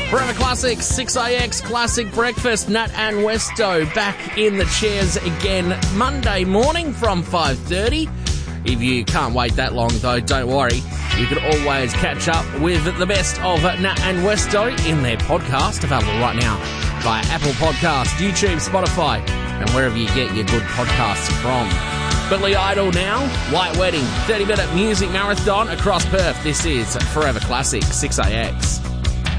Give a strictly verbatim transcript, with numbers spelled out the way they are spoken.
Forever Classic, six A X Classic Breakfast. Nat and Westo back in the chairs again Monday morning from five thirty. If you can't wait that long, though, don't worry. You can always catch up with the best of Nat and Westo in their podcast, available right now via Apple Podcasts, YouTube, Spotify, and wherever you get your good podcasts from. Billy Idol now, White Wedding, thirty minute music marathon across Perth. This is Forever Classic, six A X.